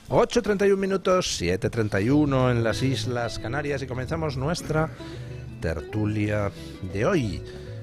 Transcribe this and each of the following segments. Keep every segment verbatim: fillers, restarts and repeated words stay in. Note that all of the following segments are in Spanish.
ocho treinta y un minutos, siete treinta y uno en las Islas Canarias y comenzamos nuestra tertulia de hoy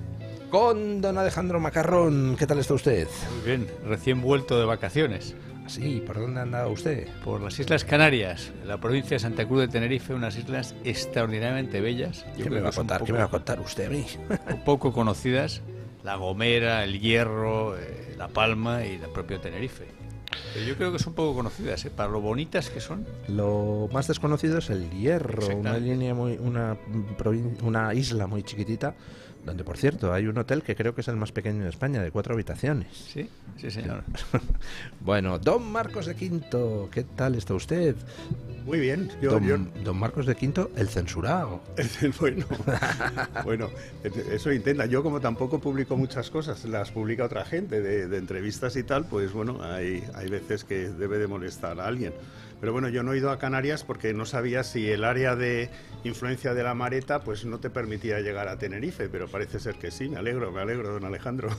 con don Alejandro Macarrón. ¿Qué tal está usted? Muy bien, recién vuelto de vacaciones. Sí, ¿por dónde ha andado usted? Por las Islas Canarias, la provincia de Santa Cruz de Tenerife, unas islas extraordinariamente bellas. Yo ¿Qué, me va a contar, poco, ¿Qué me va a contar usted a mí? Un poco conocidas, La Gomera, El Hierro, eh, La Palma y el propio Tenerife. Pero yo creo que son poco conocidas, ¿eh? Para lo bonitas que son. Lo más desconocido es El Hierro, una línea muy, una, una isla muy chiquitita, donde, por cierto, hay un hotel que creo que es el más pequeño de España, de cuatro habitaciones. Sí, sí, señor. Bueno, don Marcos de Quinto, ¿qué tal está usted? Muy bien. Yo, don, yo... don Marcos de Quinto, el censurado. Bueno, bueno, eso intenta. Yo, como tampoco publico muchas cosas, las publica otra gente, de, de entrevistas y tal, pues bueno, hay, hay veces que debe de molestar a alguien. Pero bueno, yo no he ido a Canarias porque no sabía si el área de influencia de la Mareta pues no te permitía llegar a Tenerife, pero parece ser que sí. Me alegro, me alegro, don Alejandro.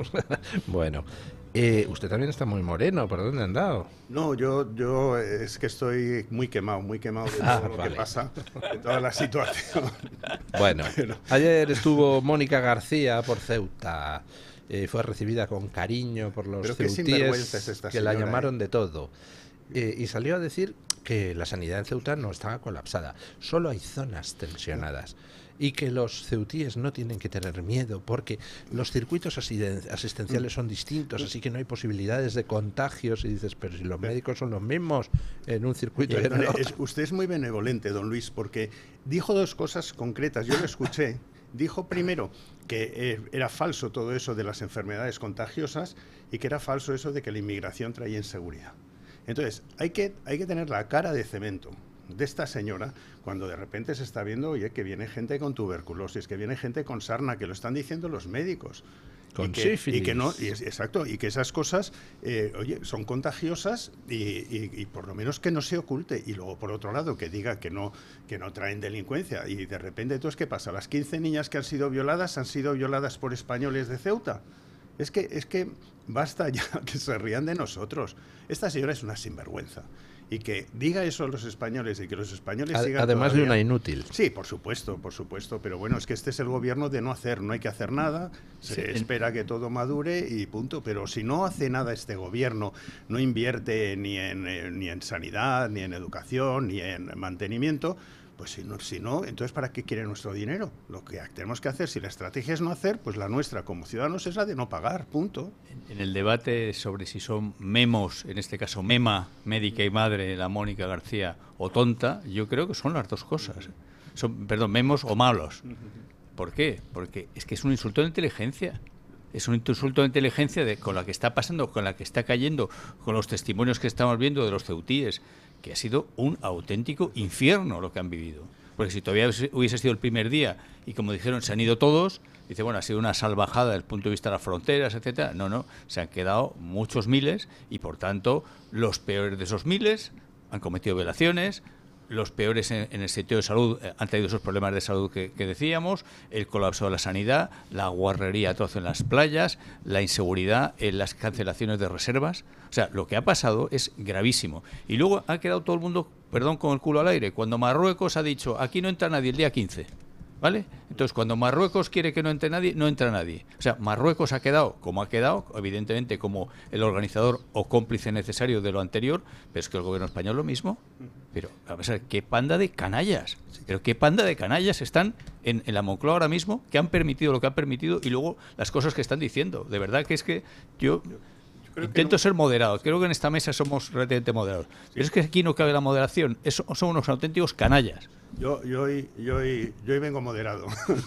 Bueno, eh, usted también está muy moreno. ¿Por dónde ha andado? No, yo, yo es que estoy muy quemado, muy quemado de todo ah, lo vale. que pasa, de toda la situación. Bueno, pero... ayer estuvo Mónica García por Ceuta. Eh, fue recibida con cariño por los ceutíes es que señora, la llamaron ¿eh? de todo. Eh, y salió a decir que la sanidad en Ceuta no estaba colapsada, solo hay zonas tensionadas y que los ceutíes no tienen que tener miedo porque los circuitos asistenciales son distintos, así que no hay posibilidades de contagios. Y dices, pero si los médicos son los mismos en un circuito y en el otro. Es, usted es muy benevolente, don Luis, porque dijo dos cosas concretas, yo lo escuché. Dijo primero que eh, era falso todo eso de las enfermedades contagiosas y que era falso eso de que la inmigración traía inseguridad. Entonces, hay que, hay que tener la cara de cemento de esta señora cuando de repente se está viendo, oye, que viene gente con tuberculosis, que viene gente con sarna, que lo están diciendo los médicos. Con y que, sífilis. Y que no, y es, exacto, y que esas cosas, eh, oye, son contagiosas y, y, y por lo menos que no se oculte. Y luego, por otro lado, que diga que no, que no traen delincuencia. Y de repente, entonces, ¿qué pasa? Las quince niñas que han sido violadas han sido violadas por españoles de Ceuta. Es que, es que basta ya que se rían de nosotros. Esta señora es una sinvergüenza. Y que diga eso a los españoles y que los españoles Ad, sigan Además todavía... de una inútil. Sí, por supuesto, por supuesto. Pero bueno, es que este es el gobierno de no hacer. No hay que hacer nada. Se sí. espera que todo madure y punto. Pero si no hace nada este gobierno, no invierte ni en, eh, ni en sanidad, ni en educación, ni en mantenimiento... Pues si no, si no, entonces ¿para qué quiere nuestro dinero? Lo que tenemos que hacer, si la estrategia es no hacer, pues la nuestra como ciudadanos es la de no pagar, punto. En, en el debate sobre si son memos, en este caso mema, médica y madre, la Mónica García, o tonta, yo creo que son las dos cosas. Son, perdón, memos o malos. ¿Por qué? Porque es que es un insulto de inteligencia. Es un insulto de inteligencia de, con la que está pasando, con la que está cayendo, con los testimonios que estamos viendo de los ceutíes, que ha sido un auténtico infierno lo que han vivido. Porque si todavía hubiese sido el primer día y, como dijeron, se han ido todos, dice, bueno, ha sido una salvajada desde el punto de vista de las fronteras, etcétera. No, no, se han quedado muchos miles y, por tanto, los peores de esos miles han cometido violaciones. Los peores en, en el sector de salud eh, han tenido esos problemas de salud que, que decíamos, el colapso de la sanidad, la guarrería atroz en las playas, la inseguridad en las cancelaciones de reservas. O sea, lo que ha pasado es gravísimo. Y luego ha quedado todo el mundo, perdón, con el culo al aire. Cuando Marruecos ha dicho, aquí no entra nadie el día quince, ¿vale? Entonces, cuando Marruecos quiere que no entre nadie, no entra nadie. O sea, Marruecos ha quedado como ha quedado, evidentemente como el organizador o cómplice necesario de lo anterior, pero es que el gobierno español lo mismo. Pero, a ver, qué panda de canallas. Pero qué panda de canallas están en, en la Moncloa ahora mismo, que han permitido lo que han permitido y luego las cosas que están diciendo. De verdad que es que yo... Intento no. ser moderado. Creo que en esta mesa somos relativamente moderados. Pero es que aquí no cabe la moderación. Eso, son unos auténticos canallas. Yo, yo, hoy, yo, hoy, yo hoy vengo moderado.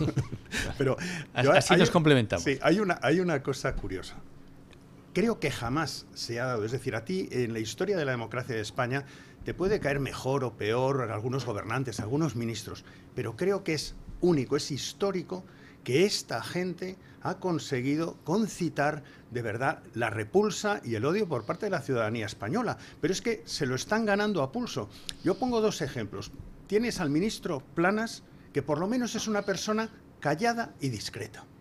Pero yo, Así hay, nos complementamos. Sí, hay una, hay una cosa curiosa. Creo que jamás se ha dado. Es decir, a ti, en la historia de la democracia de España, te puede caer mejor o peor algunos gobernantes, algunos ministros. Pero creo que es único, es histórico que esta gente ha conseguido concitar de verdad la repulsa y el odio por parte de la ciudadanía española. Pero es que se lo están ganando a pulso. Yo pongo dos ejemplos. Tienes al ministro Planas, que por lo menos es una persona callada y discreta.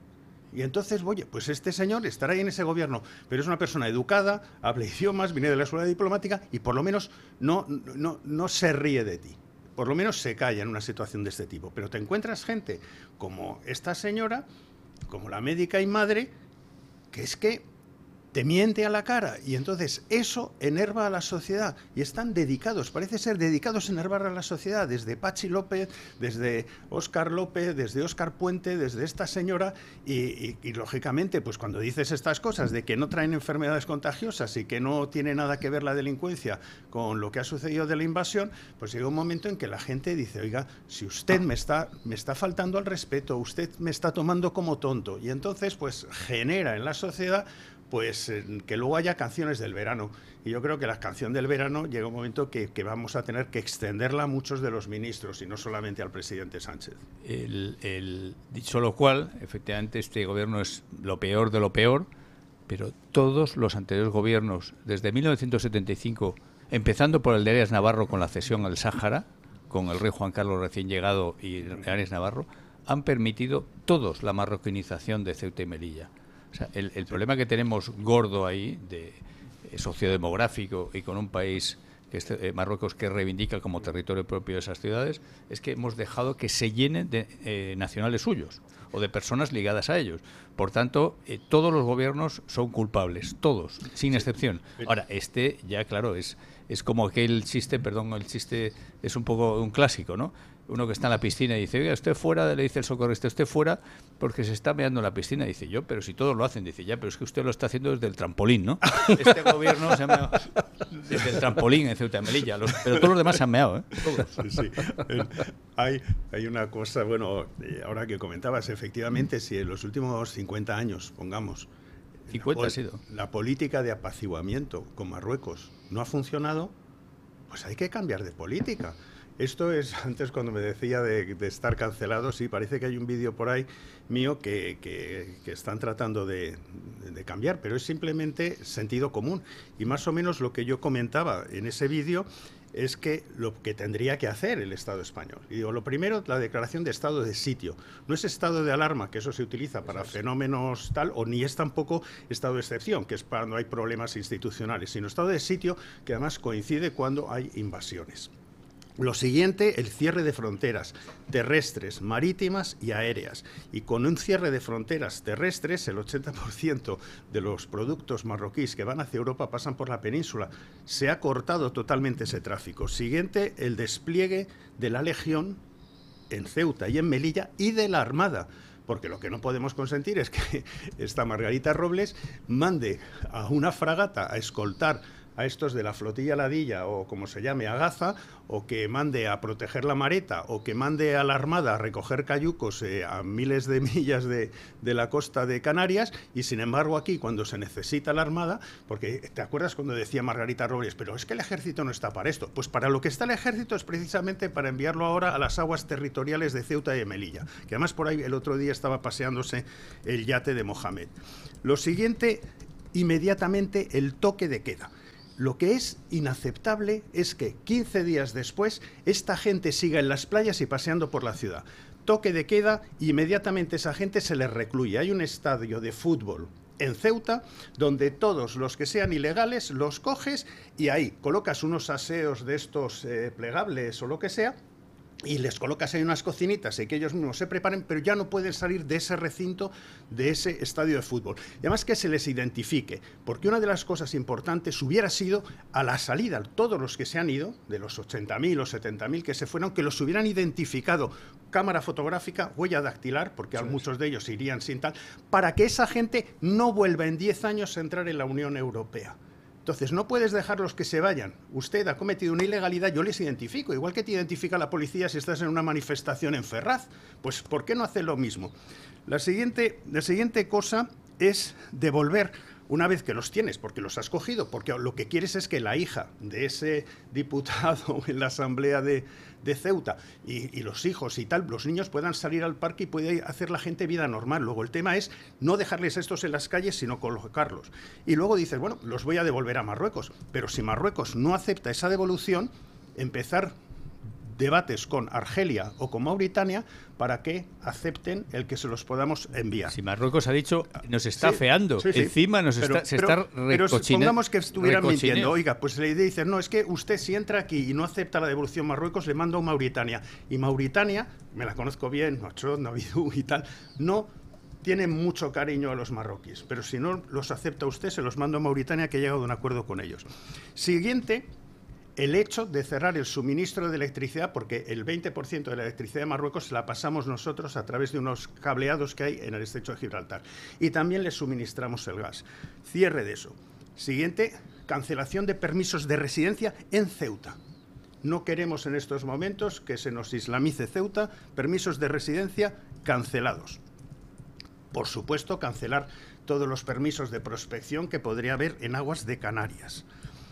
Y entonces, oye, pues este señor estará ahí en ese gobierno, pero es una persona educada, habla idiomas, viene de la escuela diplomática y por lo menos no, no, no se ríe de ti. Por lo menos se calla en una situación de este tipo. Pero te encuentras gente como esta señora, como la médica y madre, que es que te miente a la cara, y entonces eso enerva a la sociedad, y están dedicados, parece ser dedicados a enervar a la sociedad, desde Pachi López, desde Óscar López, desde Óscar Puente, desde esta señora, y, y, y lógicamente, pues cuando dices estas cosas de que no traen enfermedades contagiosas y que no tiene nada que ver la delincuencia con lo que ha sucedido de la invasión, pues llega un momento en que la gente dice, oiga, si usted me está, me está faltando al respeto, usted me está tomando como tonto, y entonces pues genera en la sociedad pues eh, que luego haya canciones del verano. Y yo creo que la canción del verano llega un momento que, que vamos a tener que extenderla a muchos de los ministros y no solamente al presidente Sánchez. El, el, dicho lo cual, efectivamente este gobierno es lo peor de lo peor, pero todos los anteriores gobiernos, desde mil novecientos setenta y cinco, empezando por el de Arias Navarro con la cesión al Sáhara, con el rey Juan Carlos recién llegado y Arias Navarro, han permitido todos la marroquinización de Ceuta y Melilla. O sea, el, el problema que tenemos gordo ahí, de eh, sociodemográfico y con un país, que este, eh, Marruecos, que reivindica como territorio propio de esas ciudades, es que hemos dejado que se llenen de eh, nacionales suyos o de personas ligadas a ellos. Por tanto, eh, todos los gobiernos son culpables, todos, sin excepción. Ahora, este ya, claro, es, es como aquel chiste, perdón, el chiste es un poco un clásico, ¿no? Uno que está en la piscina y dice, oiga, usted fuera, le dice el socorrista, usted fuera porque se está meando en la piscina. Dice, yo, pero si todos lo hacen. Dice, ya, pero es que usted lo está haciendo desde el trampolín, ¿no? Este gobierno se ha meado desde el trampolín en Ceuta y Melilla, los, pero todos los demás se han meado, ¿eh? Todos. Sí, sí. Eh, hay, hay una cosa, bueno, eh, ahora que comentabas, efectivamente, si en los últimos cincuenta años, pongamos, cincuenta la, ha sido. la política de apaciguamiento con Marruecos no ha funcionado, pues hay que cambiar de política. Esto es, antes cuando me decía de, de estar cancelado, sí, parece que hay un vídeo por ahí mío que, que, que están tratando de, de cambiar, pero es simplemente sentido común. Y más o menos lo que yo comentaba en ese vídeo es que lo que tendría que hacer el Estado español. Y digo, lo primero, la declaración de estado de sitio. No es estado de alarma, que eso se utiliza para fenómenos tal, o ni es tampoco estado de excepción, que es para cuando hay problemas institucionales, sino estado de sitio, que además coincide cuando hay invasiones. Lo siguiente, el cierre de fronteras terrestres, marítimas y aéreas. Y con un cierre de fronteras terrestres, el ochenta por ciento de los productos marroquíes que van hacia Europa pasan por la península. Se ha cortado totalmente ese tráfico. Siguiente, el despliegue de la Legión en Ceuta y en Melilla y de la Armada. Porque lo que no podemos consentir es que esta Margarita Robles mande a una fragata a escoltar a estos de la flotilla Ladilla, o como se llame, a Gaza, o que mande a proteger la Mareta, o que mande a la Armada a recoger cayucos eh, a miles de millas de, de la costa de Canarias, y sin embargo aquí, cuando se necesita la Armada, porque ¿te acuerdas cuando decía Margarita Robles, pero es que el ejército no está para esto? Pues para lo que está el ejército es precisamente para enviarlo ahora a las aguas territoriales de Ceuta y de Melilla, que además por ahí el otro día estaba paseándose el yate de Mohamed. Lo siguiente, inmediatamente el toque de queda. Lo que es inaceptable es que quince días después esta gente siga en las playas y paseando por la ciudad. Toque de queda, inmediatamente esa gente se les recluye. Hay un estadio de fútbol en Ceuta donde todos los que sean ilegales los coges y ahí colocas unos aseos de estos eh, plegables o lo que sea, y les colocas ahí unas cocinitas y que ellos mismos se preparen, pero ya no pueden salir de ese recinto, de ese estadio de fútbol. Y además que se les identifique, porque una de las cosas importantes hubiera sido a la salida, todos los que se han ido, de los ochenta mil o setenta mil que se fueron, que los hubieran identificado, cámara fotográfica, huella dactilar, porque sí, muchos de ellos irían sin tal, para que esa gente no vuelva en diez años a entrar en la Unión Europea. Entonces, no puedes dejarlos que se vayan. Usted ha cometido una ilegalidad, yo les identifico. Igual que te identifica la policía si estás en una manifestación en Ferraz. Pues, ¿por qué no hace lo mismo? La siguiente, la siguiente cosa es devolver, una vez que los tienes, porque los has cogido, porque lo que quieres es que la hija de ese diputado en la asamblea de, de Ceuta y, y los hijos y tal, los niños puedan salir al parque y puede hacer la gente vida normal. Luego el tema es no dejarles estos en las calles, sino colocarlos. Y luego dices, bueno, los voy a devolver a Marruecos, pero si Marruecos no acepta esa devolución, empezar debates con Argelia o con Mauritania para que acepten el que se los podamos enviar. Si Marruecos ha dicho, nos está Sí, feando, sí, sí. encima nos Pero- está, se pero- está Pero recochine- supongamos que estuvieran recochineo. mintiendo. Oiga, pues le dicen, no, es que usted si entra aquí y no acepta la devolución Marruecos, le mando a Mauritania. Y Mauritania, me la conozco bien, Nochot, Navidú y tal, no tiene mucho cariño a los marroquíes. Pero si no los acepta usted, se los mando a Mauritania, que ha llegado a un acuerdo con ellos. Siguiente, el hecho de cerrar el suministro de electricidad, porque el veinte por ciento de la electricidad de Marruecos la pasamos nosotros a través de unos cableados que hay en el estrecho de Gibraltar. Y también les suministramos el gas. Cierre de eso. Siguiente, cancelación de permisos de residencia en Ceuta. No queremos en estos momentos que se nos islamice Ceuta. Permisos de residencia cancelados. Por supuesto, cancelar todos los permisos de prospección que podría haber en aguas de Canarias.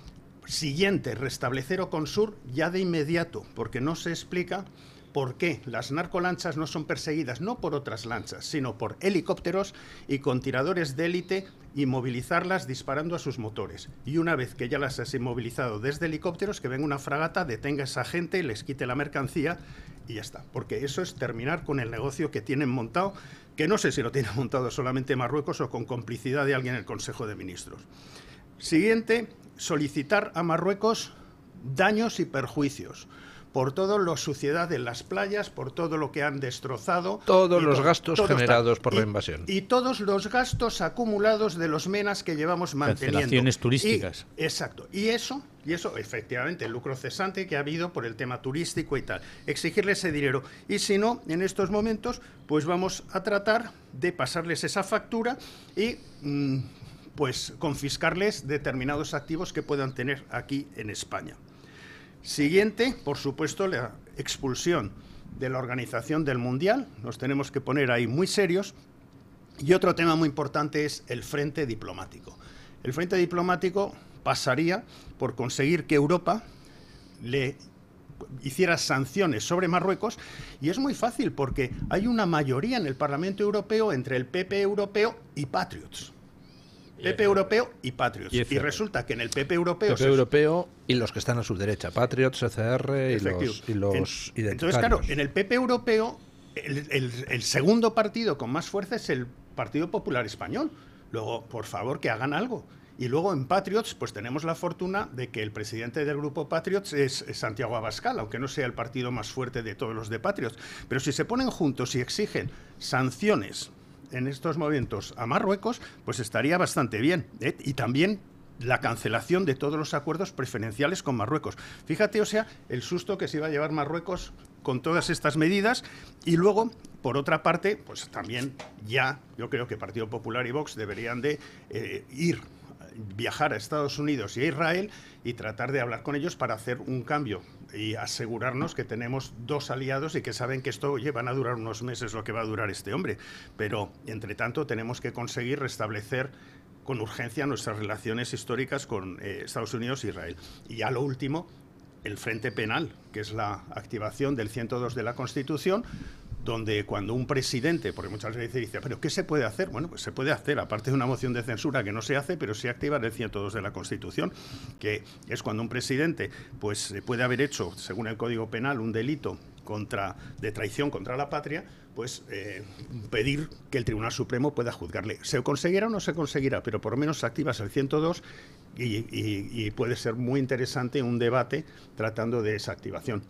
Siguiente, restablecer Oconsur ya de inmediato, porque no se explica por qué las narcolanchas no son perseguidas no por otras lanchas, sino por helicópteros y con tiradores de élite y movilizarlas disparando a sus motores. Y una vez que ya las has inmovilizado desde helicópteros, que venga una fragata, detenga a esa gente, les quite la mercancía y ya está. Porque eso es terminar con el negocio que tienen montado, que no sé si lo tiene montado solamente Marruecos o con complicidad de alguien en el Consejo de Ministros. Siguiente, solicitar a Marruecos daños y perjuicios por toda la suciedad en las playas, por todo lo que han destrozado. Todos y los to- gastos todo está. generados por Y- la invasión. Y todos los gastos acumulados de los menas que llevamos manteniendo. Cancelaciones turísticas. Y- exacto. Y eso, y eso, efectivamente, el lucro cesante que ha habido por el tema turístico y tal. Exigirle ese dinero. Y si no, en estos momentos, pues vamos a tratar de pasarles esa factura y mm, pues confiscarles determinados activos que puedan tener aquí en España. Siguiente, por supuesto, la expulsión de la organización del Mundial. Nos tenemos que poner ahí muy serios. Y otro tema muy importante es el frente diplomático. El frente diplomático pasaría por conseguir que Europa le hiciera sanciones sobre Marruecos, y es muy fácil porque hay una mayoría en el Parlamento Europeo entre el P P europeo y Patriots. P P europeo y Patriots. Y Y, E C R. resulta que en el P P europeo... P P se- europeo y los que están a su derecha, Patriots, E C R y Efectivo. los, y los En- identitarios. Entonces, claro, en el P P europeo, el, el- el segundo partido con más fuerza es el Partido Popular Español. Luego, por favor, que hagan algo. Y luego en Patriots, pues tenemos la fortuna de que el presidente del grupo Patriots es, es Santiago Abascal, aunque no sea el partido más fuerte de todos los de Patriots. Pero si se ponen juntos y exigen sanciones en estos momentos a Marruecos, pues estaría bastante bien, ¿eh? Y también la cancelación de todos los acuerdos preferenciales con Marruecos. Fíjate, o sea, el susto que se iba a llevar Marruecos con todas estas medidas. Y luego, por otra parte, pues también ya, yo creo que Partido Popular y Vox deberían de eh, ir, viajar a Estados Unidos y a Israel y tratar de hablar con ellos para hacer un cambio y asegurarnos que tenemos dos aliados y que saben que esto oye, van a durar unos meses lo que va a durar este hombre. Pero, entre tanto, tenemos que conseguir restablecer con urgencia nuestras relaciones históricas con eh, Estados Unidos e Israel. Y ya lo último, el frente penal, que es la activación del ciento dos de la Constitución, donde cuando un presidente, porque muchas veces dice, ¿pero qué se puede hacer? Bueno, pues se puede hacer, aparte de una moción de censura que no se hace, pero sí activar el ciento dos de la Constitución, que es cuando un presidente pues puede haber hecho, según el Código Penal, un delito contra, de traición contra la patria, pues eh, pedir que el Tribunal Supremo pueda juzgarle. ¿Se conseguirá o no se conseguirá? Pero por lo menos activas el ciento dos y, y, y puede ser muy interesante un debate tratando de esa activación.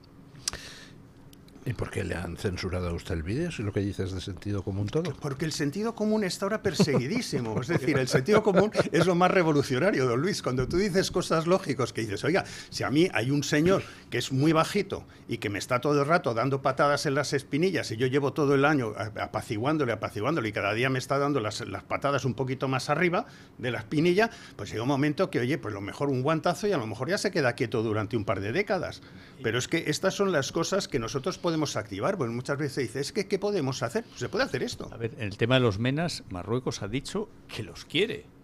¿Y por qué le han censurado a usted el vídeo? Si lo que dice es de sentido común todo. Porque el sentido común está ahora perseguidísimo. Es decir, el sentido común es lo más revolucionario, don Luis. Cuando tú dices cosas lógicas, que dices, oiga, si a mí hay un señor que es muy bajito y que me está todo el rato dando patadas en las espinillas y yo llevo todo el año apaciguándole, apaciguándole y cada día me está dando las, las patadas un poquito más arriba de la espinilla, pues llega un momento que, oye, pues lo mejor un guantazo y a lo mejor ya se queda quieto durante un par de décadas. Pero es que estas son las cosas que nosotros podemos activar, porque muchas veces se dice, es que ¿qué podemos hacer? Pues se puede hacer esto. A ver, en el tema de los menas, Marruecos ha dicho que los quiere.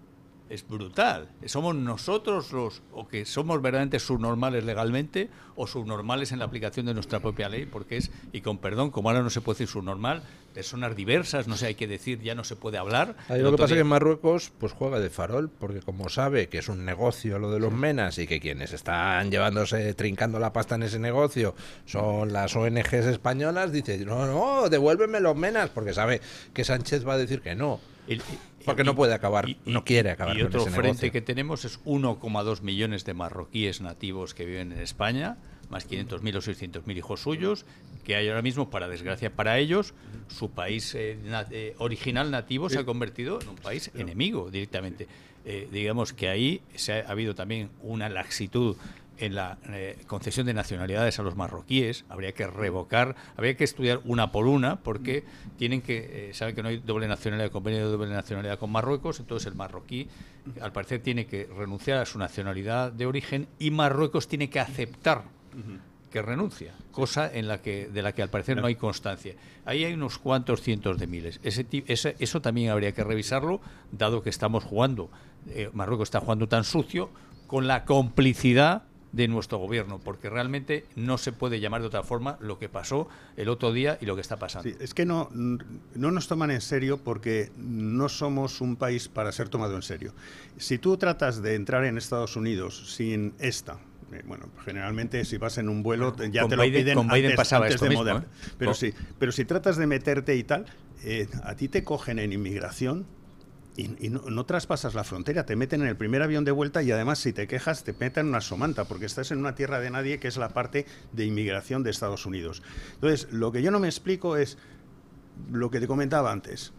es brutal. Somos nosotros los, o que somos verdaderamente subnormales legalmente o subnormales en la aplicación de nuestra propia ley, porque es, y con perdón, como ahora no se puede decir subnormal, personas diversas, no sé, hay que decir, ya no se puede hablar. Ahí lo que pasa es que en Marruecos pues juega de farol, porque como sabe que es un negocio lo de los menas y que quienes están llevándose, trincando la pasta en ese negocio son las O N Ges españolas, dice, no, no, devuélveme los menas, porque sabe que Sánchez va a decir que no. El, porque y, no puede acabar, y, no quiere acabar y con otro ese frente negocio. Que tenemos es uno coma dos millones de marroquíes nativos que viven en España, más quinientos mil o seiscientos mil hijos suyos, que hay ahora mismo, para desgracia para ellos, su país eh, na, eh, original nativo se ha convertido en un país enemigo directamente. Eh, digamos que ahí se ha, ha habido también una laxitud en la eh, concesión de nacionalidades a los marroquíes. Habría que revocar, habría que estudiar una por una, porque tienen que, eh, saben que no hay doble nacionalidad, convenio de doble nacionalidad con Marruecos, entonces el marroquí, al parecer, tiene que renunciar a su nacionalidad de origen y Marruecos tiene que aceptar que renuncia, cosa en la que de la que al parecer no hay constancia. Ahí hay unos cuantos cientos de miles. Ese, ese, eso también habría que revisarlo, dado que estamos jugando, eh, Marruecos está jugando tan sucio, con la complicidad de nuestro gobierno, porque realmente no se puede llamar de otra forma lo que pasó el otro día y lo que está pasando. Sí, es que no, no nos toman en serio porque no somos un país para ser tomado en serio. Si tú tratas de entrar en Estados Unidos sin esta, eh, bueno, generalmente si vas en un vuelo ya con te lo Biden, piden con Biden antes, pasaba antes esto de mismo, moderar. ¿eh? Pero oh. sí, pero si tratas de meterte y tal, eh, a ti te cogen en inmigración y, y no, no traspasas la frontera, te meten en el primer avión de vuelta y además si te quejas te meten en una somanta porque estás en una tierra de nadie que es la parte de inmigración de Estados Unidos. Entonces, lo que yo no me explico es lo que te comentaba antes.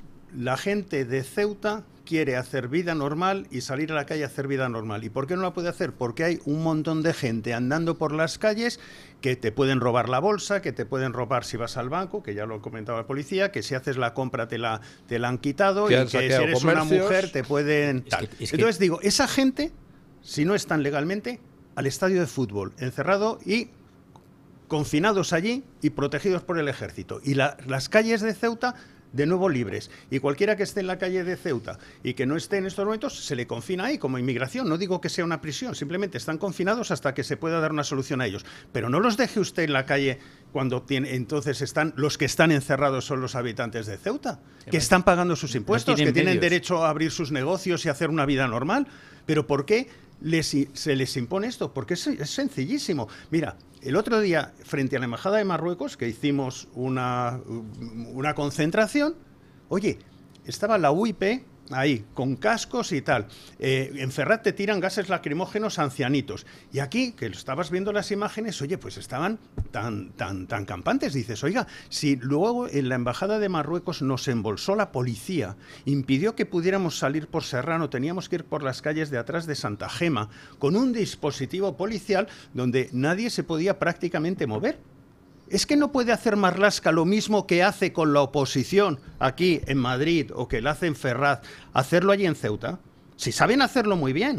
La gente de Ceuta quiere hacer vida normal y salir a la calle a hacer vida normal. ¿Y por qué no la puede hacer? Porque hay un montón de gente andando por las calles que te pueden robar la bolsa, que te pueden robar si vas al banco, que ya lo comentaba la policía, que si haces la compra te la, te la han quitado que y han que si comercios. eres una mujer te pueden... Es tal. que, es que... Entonces digo, esa gente, si no están legalmente, al estadio de fútbol, encerrado y confinados allí y protegidos por el ejército. Y la, las calles de Ceuta de nuevo libres, y cualquiera que esté en la calle de Ceuta y que no esté en estos momentos se le confina ahí como inmigración. No digo que sea una prisión, simplemente están confinados hasta que se pueda dar una solución a ellos, pero no los deje usted en la calle cuando tiene, entonces están los que están encerrados son los habitantes de Ceuta, que están pagando sus impuestos, no tienen que tienen medios. derecho a abrir sus negocios y hacer una vida normal. Pero ¿por qué les, se les impone esto? Porque es, es sencillísimo. Mira, el otro día, frente a la Embajada de Marruecos, que hicimos una, una concentración, oye, estaba la U I P ahí, con cascos y tal. Eh, en Ferrat te tiran gases lacrimógenos a ancianitos. Y aquí, que estabas viendo las imágenes, oye, pues estaban tan, tan, tan campantes. Dices, oiga, si luego en la Embajada de Marruecos nos embolsó la policía, impidió que pudiéramos salir por Serrano, teníamos que ir por las calles de atrás de Santa Gema, con un dispositivo policial donde nadie se podía prácticamente mover. ¿Es que no puede hacer Marlaska lo mismo que hace con la oposición aquí en Madrid o que la hace en Ferraz, hacerlo allí en Ceuta? Si saben hacerlo muy bien.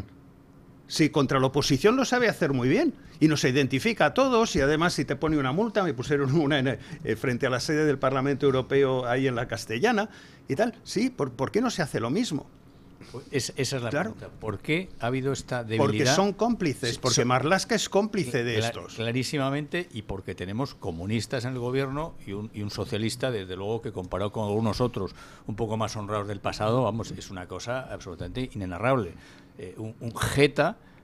Si contra la oposición lo sabe hacer muy bien. Y nos identifica a todos y además si te pone una multa, me pusieron una en, eh, frente a la sede del Parlamento Europeo ahí en la Castellana y tal. Sí, ¿por, ¿por qué no se hace lo mismo? Es, esa es la Claro. pregunta. ¿Por qué ha habido esta debilidad? Porque son cómplices, porque Son- Marlaska es cómplice de Cla- estos. Clarísimamente, y porque tenemos comunistas en el gobierno y un, y un socialista, desde luego, que comparado con algunos otros un poco más honrados del pasado, vamos, es una cosa absolutamente inenarrable. Eh, un, un jeta